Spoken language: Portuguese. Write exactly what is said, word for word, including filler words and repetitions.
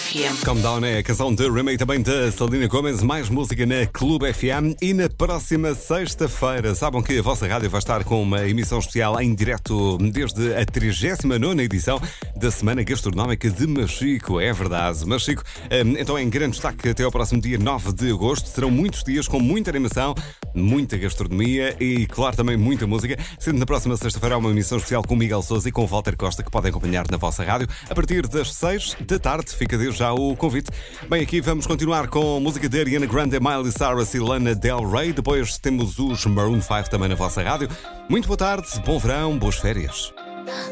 F M. Calm Down é a canção de remake também da Selena Gomez, mais música na Clube F M. E na próxima sexta-feira, sabem que a vossa rádio vai estar com uma emissão especial em direto desde a trigésima nona edição da Semana Gastronómica de Machico. É verdade, Machico. Então, em grande destaque até ao próximo dia nove de agosto. Serão muitos dias com muita animação, muita gastronomia e, claro, também muita música. Sendo na próxima sexta-feira há uma emissão especial com Miguel Sousa e com Walter Costa, que podem acompanhar na vossa rádio a partir das seis da tarde. Fica desde já o convite. Bem, aqui vamos continuar com música de Ariana Grande, Miley Cyrus e Lana Del Rey. Depois temos os Maroon cinco também na vossa rádio. Muito boa tarde, bom verão, boas férias.